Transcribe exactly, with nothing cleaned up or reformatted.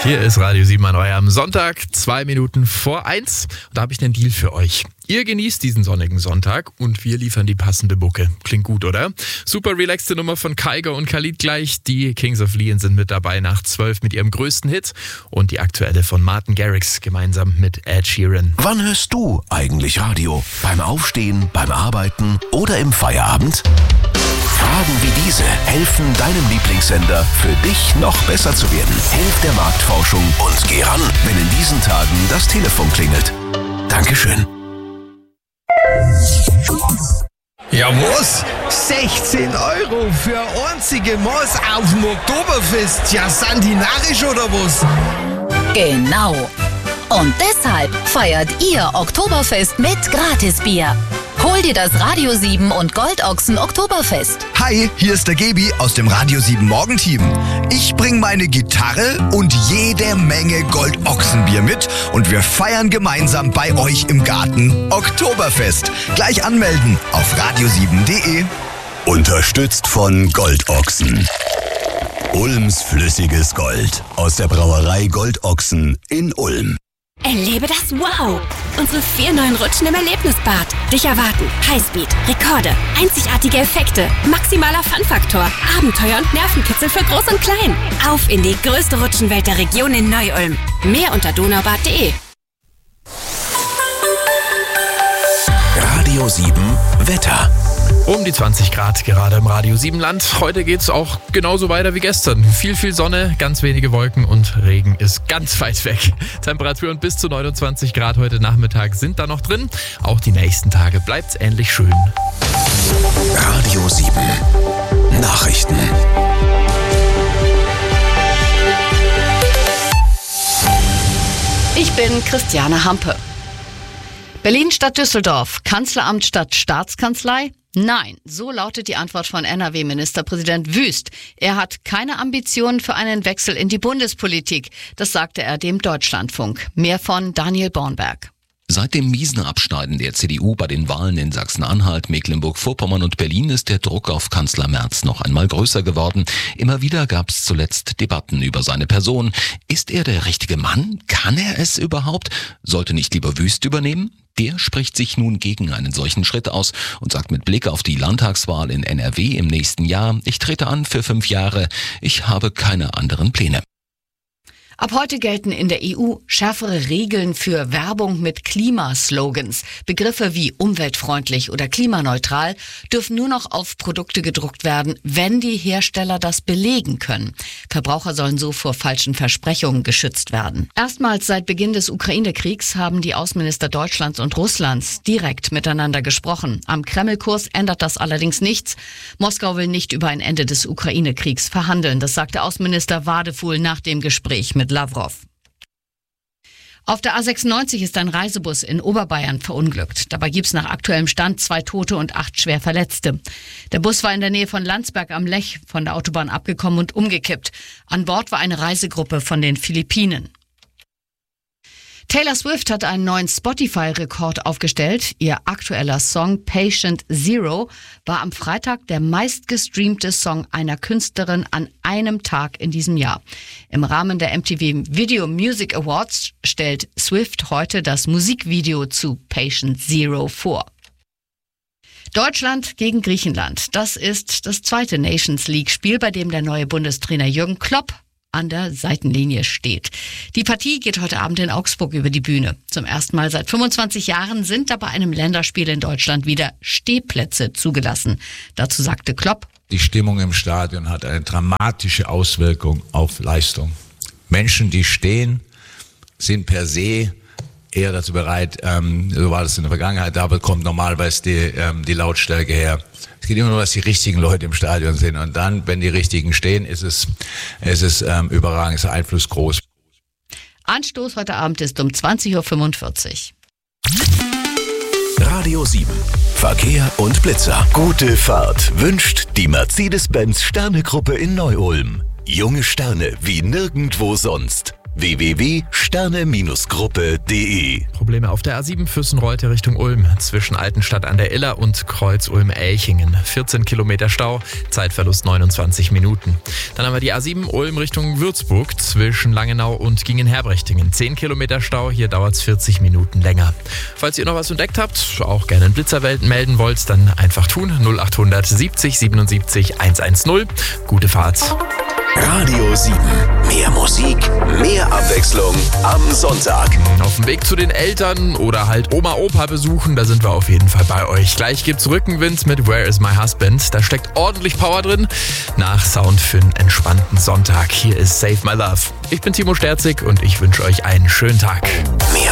Hier ist Radio sieben an eurem Sonntag, zwei Minuten vor eins. Und da habe ich einen Deal für euch. Ihr genießt diesen sonnigen Sonntag und wir liefern die passende Bucke. Klingt gut, oder? Super relaxte Nummer von Kygo und Khalid gleich. Die Kings of Leon sind mit dabei nach zwölf mit ihrem größten Hit. Und die aktuelle von Martin Garrix gemeinsam mit Ed Sheeran. Wann hörst du eigentlich Radio? Beim Aufstehen, beim Arbeiten oder im Feierabend? Fragen wie diese helfen deinem Lieblingssender, für dich noch besser zu werden. Hilf der Marktforschung und geh ran, wenn in diesen Tagen das Telefon klingelt. Dankeschön. Ja was? sechzehn Euro für einzige Maß auf dem Oktoberfest. Ja, sind die narrisch oder was? Genau. Und deshalb feiert ihr Oktoberfest mit Gratisbier. Hol dir das Radio sieben und Goldochsen Oktoberfest. Hi, hier ist der Gebi aus dem Radio sieben Morgenteam. Ich bring meine Gitarre und jede Menge Goldochsenbier mit und wir feiern gemeinsam bei euch im Garten Oktoberfest. Gleich anmelden auf radio sieben punkt de. Unterstützt von Goldochsen. Ulms flüssiges Gold aus der Brauerei Goldochsen in Ulm. Erlebe das Wow! Unsere vier neuen Rutschen im Erlebnisbad. Dich erwarten Highspeed, Rekorde, einzigartige Effekte, maximaler Fun-Faktor, Abenteuer und Nervenkitzel für Groß und Klein. Auf in die größte Rutschenwelt der Region in Neu-Ulm. Mehr unter donaubad punkt de. Radio sieben Wetter. Um die zwanzig Grad gerade im Radio sieben Land. Heute geht's auch genauso weiter wie gestern. Viel, viel Sonne, ganz wenige Wolken und Regen ist ganz weit weg. Temperaturen bis zu neunundzwanzig Grad heute Nachmittag sind da noch drin. Auch die nächsten Tage bleibt's ähnlich schön. Radio sieben Nachrichten. Ich bin Christiane Hampe. Berlin statt Düsseldorf, Kanzleramt statt Staatskanzlei? Nein, so lautet die Antwort von N R W-Ministerpräsident Wüst. Er hat keine Ambitionen für einen Wechsel in die Bundespolitik. Das sagte er dem Deutschlandfunk. Mehr von Daniel Bornberg. Seit dem miesen Abschneiden der C D U bei den Wahlen in Sachsen-Anhalt, Mecklenburg-Vorpommern und Berlin ist der Druck auf Kanzler Merz noch einmal größer geworden. Immer wieder gab es zuletzt Debatten über seine Person. Ist er der richtige Mann? Kann er es überhaupt? Sollte nicht lieber Wüst übernehmen? Der spricht sich nun gegen einen solchen Schritt aus und sagt mit Blick auf die Landtagswahl in N R W im nächsten Jahr: Ich trete an für fünf Jahre. Ich habe keine anderen Pläne. Ab heute gelten in der E U schärfere Regeln für Werbung mit Klimaslogans. Begriffe wie umweltfreundlich oder klimaneutral dürfen nur noch auf Produkte gedruckt werden, wenn die Hersteller das belegen können. Verbraucher sollen so vor falschen Versprechungen geschützt werden. Erstmals seit Beginn des Ukraine-Kriegs haben die Außenminister Deutschlands und Russlands direkt miteinander gesprochen. Am Kreml-Kurs ändert das allerdings nichts. Moskau will nicht über ein Ende des Ukraine-Kriegs verhandeln. Das sagte Außenminister Wadefuhl nach dem Gespräch mit Lavrov. Auf der A sechsundneunzig ist ein Reisebus in Oberbayern verunglückt. Dabei gibt es nach aktuellem Stand zwei Tote und acht schwer Verletzte. Der Bus war in der Nähe von Landsberg am Lech von der Autobahn abgekommen und umgekippt. An Bord war eine Reisegruppe von den Philippinen. Taylor Swift hat einen neuen Spotify-Rekord aufgestellt. Ihr aktueller Song Patient Zero war am Freitag der meistgestreamte Song einer Künstlerin an einem Tag in diesem Jahr. Im Rahmen der M T V Video Music Awards stellt Swift heute das Musikvideo zu Patient Zero vor. Deutschland gegen Griechenland. Das ist das zweite Nations League-Spiel, bei dem der neue Bundestrainer Jürgen Klopp an der Seitenlinie steht. Die Partie geht heute Abend in Augsburg über die Bühne. Zum ersten Mal seit fünfundzwanzig Jahren sind da bei einem Länderspiel in Deutschland wieder Stehplätze zugelassen. Dazu sagte Klopp: Die Stimmung im Stadion hat eine dramatische Auswirkung auf Leistung. Menschen, die stehen, sind per se eher dazu bereit, ähm, so war das in der Vergangenheit, da kommt normalerweise die, ähm, die Lautstärke her. Es geht immer nur, dass die richtigen Leute im Stadion sind. Und dann, wenn die richtigen stehen, ist es, ist es ähm, überragend, ist der Einfluss groß. Anstoß heute Abend ist um zwanzig Uhr fünfundvierzig. Radio sieben. Verkehr und Blitzer. Gute Fahrt wünscht die Mercedes-Benz Sterne-Gruppe in Neu-Ulm. Junge Sterne wie nirgendwo sonst. w w w punkt sterne Gruppe punkt de. Probleme auf der A sieben Füssen-Reutte Richtung Ulm. Zwischen Altenstadt an der Iller und Kreuz Ulm-Elchingen. vierzehn Kilometer Stau, Zeitverlust neunundzwanzig Minuten. Dann haben wir die A sieben Ulm Richtung Würzburg zwischen Langenau und Gingen-Herbrechtingen. zehn Kilometer Stau, hier dauert es vierzig Minuten länger. Falls ihr noch was entdeckt habt, auch gerne einen Blitzer melden wollt, dann einfach tun. null acht hundert siebzig siebenundsiebzig hundertzehn. Gute Fahrt. Radio sieben. Mehr Musik, mehr Abwechslung am Sonntag. Auf dem Weg zu den Eltern oder halt Oma, Opa besuchen, da sind wir auf jeden Fall bei euch. Gleich gibt's Rückenwind mit Where is my husband? Da steckt ordentlich Power drin. Nach Sound für einen entspannten Sonntag. Hier ist Save My Love. Ich bin Timo Sterzig und ich wünsche euch einen schönen Tag. Mehr